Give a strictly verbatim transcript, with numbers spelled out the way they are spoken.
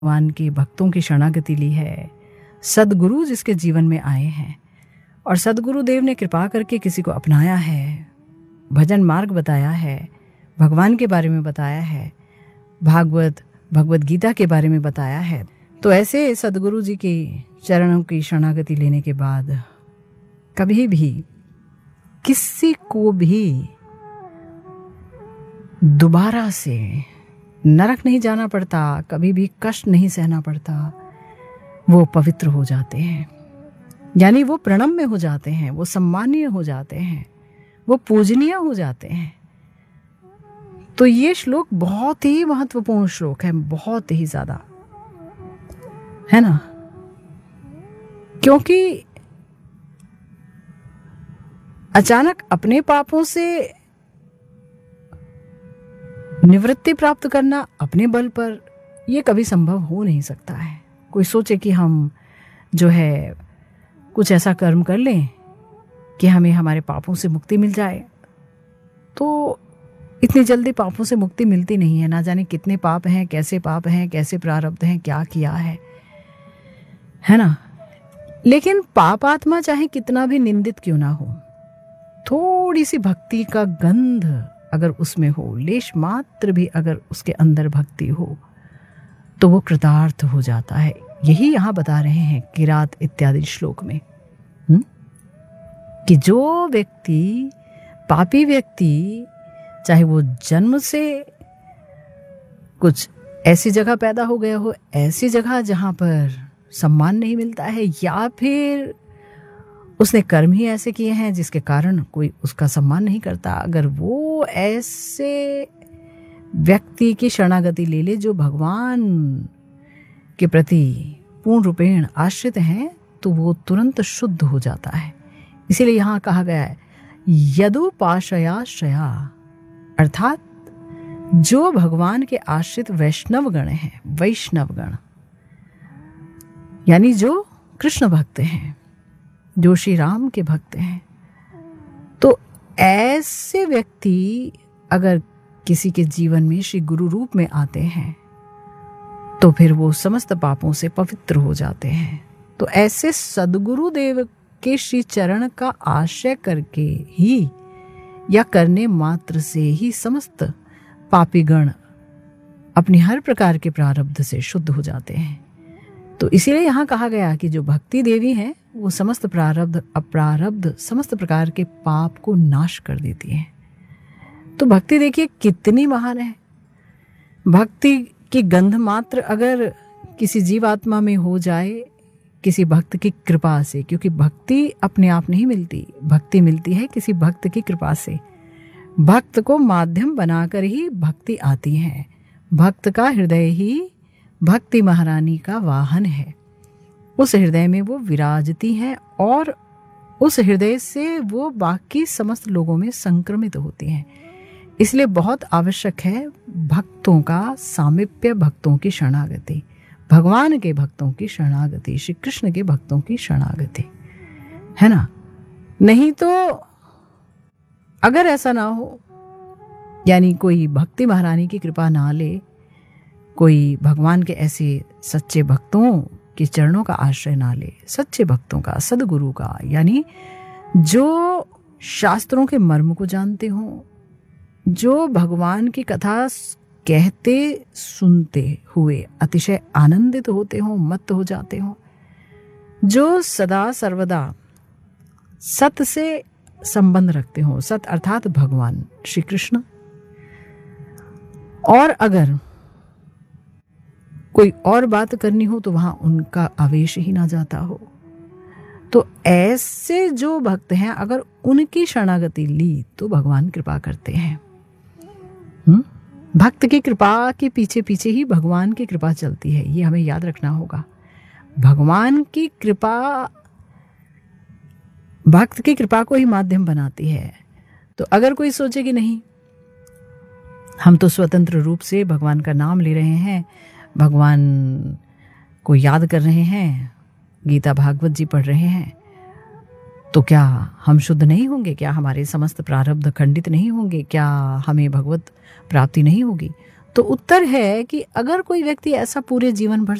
भगवान के भक्तों की शरणागति ली है, सदगुरु जिसके जीवन में आए हैं और सदगुरु देव ने कृपा करके किसी को अपनाया है, भजन मार्ग बताया है, भगवान के बारे में बताया है, भागवत भगवत गीता के बारे में बताया है, तो ऐसे सदगुरु जी के चरणों की शरणागति लेने के बाद कभी भी किसी को भी दोबारा से नरक नहीं जाना पड़ता, कभी भी कष्ट नहीं सहना पड़ता। वो पवित्र हो जाते हैं, यानी वो प्रणम्य हो जाते हैं, वो सम्मानीय हो जाते हैं, वो पूजनीय हो जाते हैं। तो ये श्लोक बहुत ही महत्वपूर्ण श्लोक है, बहुत ही ज्यादा, है ना। क्योंकि अचानक अपने पापों से निवृत्ति प्राप्त करना अपने बल पर यह कभी संभव हो नहीं सकता है। कोई सोचे कि हम जो है कुछ ऐसा कर्म कर लें कि हमें हमारे पापों से मुक्ति मिल जाए, तो इतनी जल्दी पापों से मुक्ति मिलती नहीं है। ना जाने कितने पाप हैं, कैसे पाप हैं, कैसे प्रारब्ध हैं, क्या किया है, है ना। लेकिन पाप आत्मा चाहे कितना भी निंदित क्यों ना हो, थोड़ी सी भक्ति का गंध अगर उसमें हो, लेश मात्र भी अगर उसके अंदर भक्ति हो, तो वो कृतार्थ हो जाता है। यही यहां बता रहे हैं किरात इत्यादि श्लोक में, हुँ? कि जो व्यक्ति, पापी व्यक्ति, चाहे वो जन्म से कुछ ऐसी जगह पैदा हो गया हो, ऐसी जगह जहां पर सम्मान नहीं मिलता है, या फिर उसने कर्म ही ऐसे किए हैं जिसके कारण कोई उसका सम्मान नहीं करता, अगर वो ऐसे व्यक्ति की शरणागति ले ले जो भगवान के प्रति पूर्ण रूपेण आश्रित हैं, तो वो तुरंत शुद्ध हो जाता है। इसीलिए यहां कहा गया है यदुपाश्रयाश्रया, अर्थात जो भगवान के आश्रित वैष्णव गण हैं, वैष्णव गण यानी जो कृष्ण भक्त हैं, जो श्री राम के भक्त हैं, तो ऐसे व्यक्ति अगर किसी के जीवन में श्री गुरु रूप में आते हैं तो फिर वो समस्त पापों से पवित्र हो जाते हैं। तो ऐसे सदगुरु देव के श्री चरण का आश्रय करके ही या करने मात्र से ही समस्त पापी गण अपनी हर प्रकार के प्रारब्ध से शुद्ध हो जाते हैं। तो इसीलिए यहां कहा गया कि जो भक्ति देवी हैं वो समस्त प्रारब्ध अप्रारब्ध समस्त प्रकार के पाप को नाश कर देती है। तो भक्ति देखिए कितनी महान है। भक्ति की गंध मात्र अगर किसी जीवात्मा में हो जाए, किसी भक्त की कृपा से, क्योंकि भक्ति अपने आप नहीं मिलती, भक्ति मिलती है किसी भक्त की कृपा से। भक्त को माध्यम बनाकर ही भक्ति आती है। भक्त का हृदय ही भक्ति महारानी का वाहन है। उस हृदय में वो विराजती हैं और उस हृदय से वो बाकी समस्त लोगों में संक्रमित होती हैं। इसलिए बहुत आवश्यक है भक्तों का सामीप्य, भक्तों की शरणागति, भगवान के भक्तों की शरणागति, श्री कृष्ण के भक्तों की शरणागति, है ना। नहीं तो अगर ऐसा ना हो, यानी कोई भक्ति महारानी की कृपा ना ले, कोई भगवान के ऐसे सच्चे भक्तों के चरणों का आश्रय ना ले, सच्चे भक्तों का, सदगुरु का, यानी जो शास्त्रों के मर्म को जानते हो, जो भगवान की कथा कहते सुनते हुए अतिशय आनंदित होते हो, मत्त हो जाते हो, जो सदा सर्वदा सत से संबंध रखते हो, सत अर्थात भगवान श्री कृष्ण। और अगर कोई और बात करनी हो तो वहां उनका आवेश ही ना जाता हो, तो ऐसे जो भक्त हैं अगर उनकी शरणागति ली तो भगवान कृपा करते हैं। हुँ? भक्त की कृपा के पीछे पीछे ही भगवान की कृपा चलती है, ये हमें याद रखना होगा। भगवान की कृपा भक्त की कृपा को ही माध्यम बनाती है। तो अगर कोई सोचे कि नहीं, हम तो स्वतंत्र रूप से भगवान का नाम ले रहे हैं, भगवान को याद कर रहे हैं, गीता भागवत जी पढ़ रहे हैं, तो क्या हम शुद्ध नहीं होंगे? क्या हमारे समस्त प्रारब्ध खंडित नहीं होंगे? क्या हमें भगवत प्राप्ति नहीं होगी? तो उत्तर है कि अगर कोई व्यक्ति ऐसा पूरे जीवन भर